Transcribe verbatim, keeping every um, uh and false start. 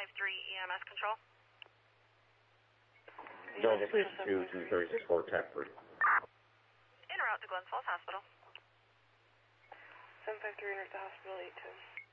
five three E M S control. Delta six two, two thirty-six Fort Thetford. En route to Glens Falls Hospital. seven five three, enter the hospital, eight two.